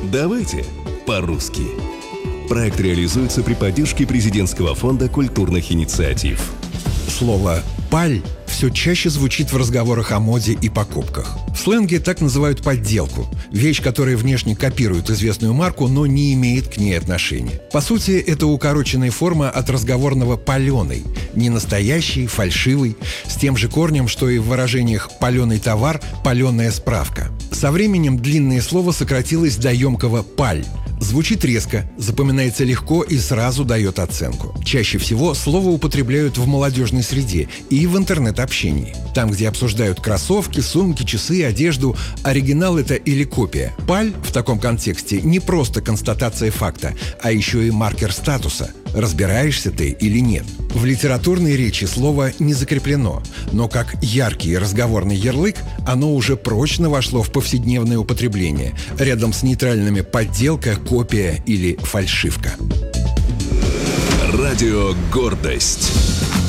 Давайте по-русски. Проект реализуется при поддержке Президентского фонда культурных инициатив. Слово «паль» все чаще звучит в разговорах о моде и покупках. В сленге так называют подделку – вещь, которая внешне копирует известную марку, но не имеет к ней отношения. По сути, это укороченная форма от разговорного «паленый», не настоящий, фальшивый, с тем же корнем, что и в выражениях «паленый товар», «паленая справка». Со временем длинное слово сократилось до емкого «паль». Звучит резко, запоминается легко и сразу дает оценку. Чаще всего слово употребляют в молодежной среде и в интернет-общении. Там, где обсуждают кроссовки, сумки, часы, одежду, оригинал это или копия. Паль в таком контексте не просто констатация факта, а еще и маркер статуса. Разбираешься ты или нет. В литературной речи слово не закреплено, но как яркий разговорный ярлык оно уже прочно вошло в повседневное употребление, рядом с нейтральными «подделка», «копия» или «фальшивка». Радио «Гордость».